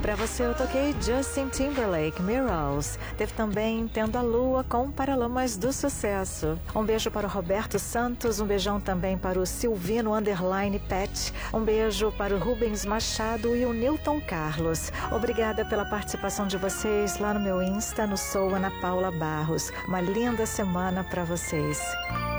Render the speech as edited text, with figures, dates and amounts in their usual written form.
Pra você eu toquei Justin Timberlake, Mirrors. Teve também Tendo a Lua com Paralamas do Sucesso. Um beijo para o Roberto Santos, um beijão também para o Silvino _Pet, um beijo para o Rubens Machado e o Newton Carlos. Obrigada pela participação de vocês lá no meu Insta, no Sou Ana Paula Barros. Uma linda semana para vocês.